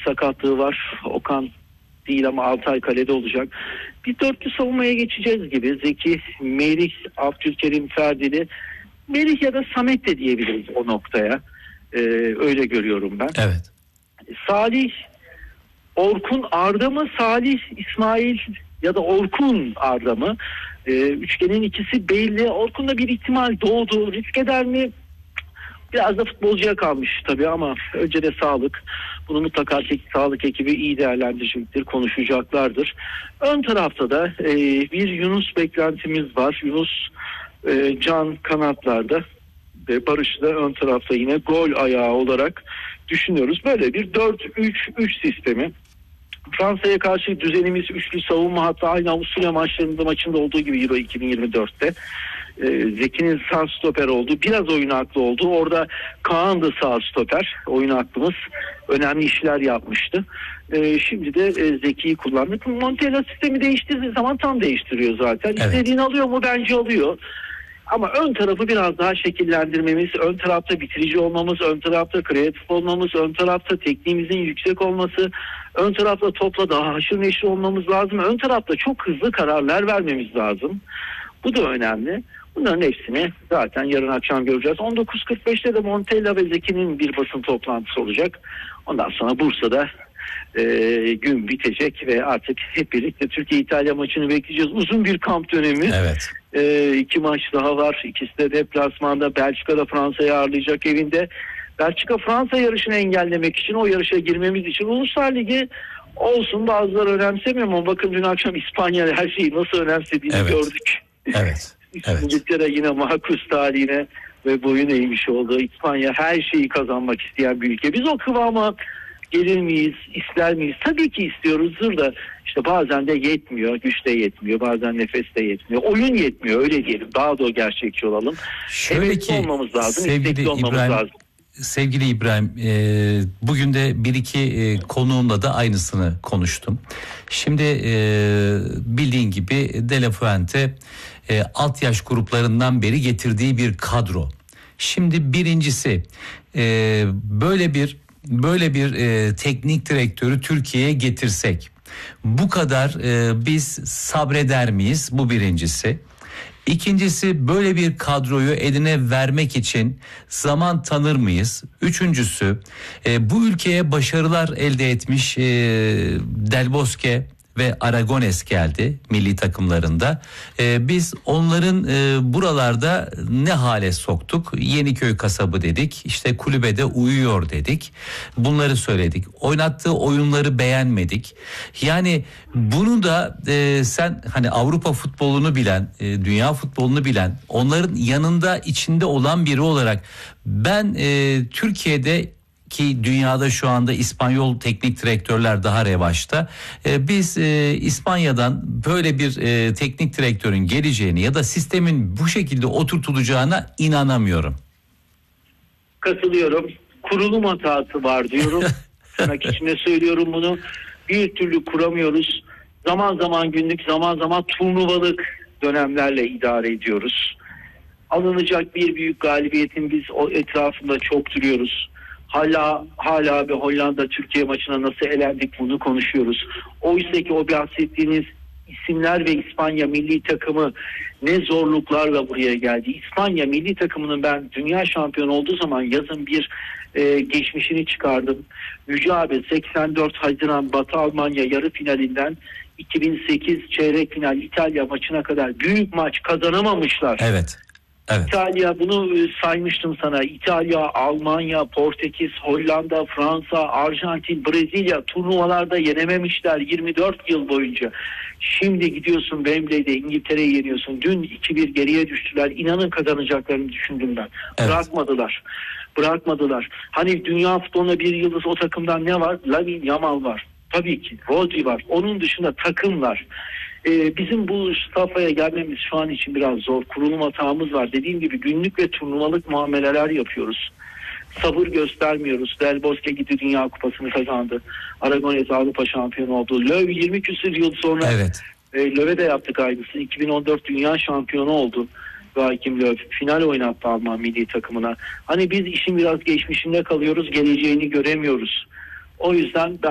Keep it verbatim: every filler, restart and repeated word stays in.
sakatlığı var. Okan değil ama Altay kalede olacak. Bir dörtlü savunmaya geçeceğiz gibi. Zeki, Melih, Abdülkerim, Ferdili. Melih ya da Samet de diyebiliriz o noktaya. Ee, öyle görüyorum ben. Evet. Salih, Orkun, Arda mı? Salih, İsmail ya da Orkun, Arda mı? Ee, üçgenin ikisi belli. Orkun'da bir ihtimal doğdu. Risk eder mi? Biraz da futbolcuya kalmış tabii ama önce de sağlık. Bunu mutlaka sağlık ekibi iyi değerlendirecektir, konuşacaklardır. Ön tarafta da e, bir Yunus beklentimiz var. Yunus e, Can kanatlarda ve Barış da ön tarafta yine gol ayağı olarak düşünüyoruz. Böyle bir dört üç üç sistemi. Fransa'ya karşı düzenimiz üçlü savunma, hatta aynı Avusturya maçlarında maçında olduğu gibi Euro iki bin yirmi dörtte. Ee, Zeki'nin sağ stoper oldu. Biraz oyun aklı oldu. Orada Kaan da sağ stoper. Oyun aklımız önemli işler yapmıştı. Ee, şimdi de e, Zeki'yi kullandık. Montella sistemi değiştirdiği zaman tam değiştiriyor zaten. Evet. İstediğini alıyor mu? Bence alıyor. Ama ön tarafı biraz daha şekillendirmemiz, ön tarafta bitirici olmamız, ön tarafta kreatif olmamız, ön tarafta tekniğimizin yüksek olması, ön tarafta topla daha haşır neşir olmamız lazım. Ön tarafta çok hızlı kararlar vermemiz lazım. Bu da önemli. Bunların hepsini zaten yarın akşam göreceğiz. on dokuz kırk beşte de Montella ve Zeki'nin bir basın toplantısı olacak. Ondan sonra Bursa'da e, gün bitecek ve artık hep birlikte Türkiye-İtalya maçını bekleyeceğiz. Uzun bir kamp dönemi. Evet. E, iki maç daha var. İkisi de deplasmanda. Belçika'da Fransa'yı ağırlayacak evinde. Belçika Fransa yarışını engellemek için, o yarışa girmemiz için Uluslar Ligi olsun, bazıları önemsemiyor ama bakın dün akşam İspanya her şeyi nasıl önemsediğini evet. gördük. Evet. Evet. İngiltere yine makus tarihine ve boyun eğmiş oldu. İspanya her şeyi kazanmak isteyen bir ülke. Biz o kıvama gelir miyiz, ister miyiz? Tabii ki istiyoruzdur da işte bazen de yetmiyor, güç de yetmiyor, bazen nefes de yetmiyor. Oyun yetmiyor, öyle diyelim. Daha da gerçekçi olalım. Şöyle ki olmamız lazım, sevgili olmamız İbrahim, lazım. Sevgili İbrahim, e, bugün de bir iki e, konuğumla da aynısını konuştum. Şimdi e, bildiğin gibi De La Fuente e, alt yaş gruplarından beri getirdiği bir kadro. Şimdi birincisi e, böyle bir böyle bir e, teknik direktörü Türkiye'ye getirsek bu kadar e, biz sabreder miyiz? Bu birincisi. İkincisi, böyle bir kadroyu eline vermek için zaman tanır mıyız? Üçüncüsü, e, bu ülkeye başarılar elde etmiş e, Del Bosque ve Aragones geldi milli takımlarında. Ee, biz onların e, buralarda ne hale soktuk? Yeniköy kasabı dedik, işte kulübede uyuyor dedik. Bunları söyledik. Oynattığı oyunları beğenmedik. Yani bunu da e, sen hani Avrupa futbolunu bilen, e, dünya futbolunu bilen, onların yanında içinde olan biri olarak ben e, Türkiye'de ki dünyada şu anda İspanyol teknik direktörler daha revaçta. Ee, biz e, İspanya'dan böyle bir e, teknik direktörün geleceğini ya da sistemin bu şekilde oturtulacağına inanamıyorum. Katılıyorum. Kurulum hatası var diyorum. Tırnak içinde söylüyorum bunu. Bir türlü kuramıyoruz. Zaman zaman günlük, zaman zaman turnuvalık dönemlerle idare ediyoruz. Alınacak bir büyük galibiyetin biz o etrafında çok duruyoruz. Hala hala bir Hollanda Türkiye maçına nasıl elendik bunu konuşuyoruz. Oysa ki o bahsettiğiniz isimler ve İspanya milli takımı ne zorluklarla buraya geldi. İspanya milli takımının ben dünya şampiyonu olduğu zaman yazın bir e, geçmişini çıkardım. Yüce abi seksen dört Haziran Batı Almanya yarı finalinden iki bin sekiz çeyrek final İtalya maçına kadar büyük maç kazanamamışlar. Evet. Evet. İtalya, bunu saymıştım sana. İtalya, Almanya, Portekiz, Hollanda, Fransa, Arjantin, Brezilya turnuvalarda yenememişler yirmi dört yıl boyunca. Şimdi gidiyorsun Wembley'de İngiltere'yi yeniyorsun. Dün iki bir geriye düştüler. İnanın kazanacaklarını düşündüm ben. Evet. Bırakmadılar. Bırakmadılar. Hani dünya futboluna bir yıldız o takımdan ne var? Lamine Yamal var. Tabii ki. Rodri var. Onun dışında takımlar. Ee, bizim bu safhaya gelmemiz şu an için biraz zor. Kurulum hatamız var. Dediğim gibi günlük ve turnuvalık muameleler yapıyoruz. Sabır göstermiyoruz. Del Bosque gitti Dünya Kupası'nı kazandı. Aragones Avrupa şampiyonu oldu. Löw yirmi küsur yıl sonra evet. e, Löw'e de yaptık aynısını. iki bin on dört Dünya şampiyonu oldu. Joachim Löw final oynattı Alman milli takımına. Hani biz işin biraz geçmişinde kalıyoruz. Geleceğini göremiyoruz. O yüzden ben